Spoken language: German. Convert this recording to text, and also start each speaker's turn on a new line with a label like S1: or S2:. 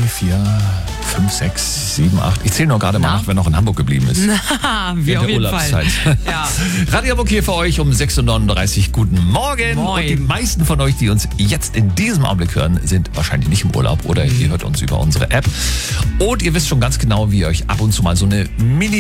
S1: 4, 5, 6, 7, 8. Ich zähle noch gerade mal nach, wer noch in Hamburg geblieben ist.
S2: Wir auf jeden
S1: Urlaubszeit.
S2: Fall. Ja.
S1: Radio Hamburg hier für euch um 6.39 Uhr. Guten Morgen.
S2: Moin.
S1: Und die meisten von euch, die uns jetzt in diesem Augenblick hören, sind wahrscheinlich nicht im Urlaub oder ihr hört uns über unsere App. Und ihr wisst schon ganz genau, wie ihr euch ab und zu mal so eine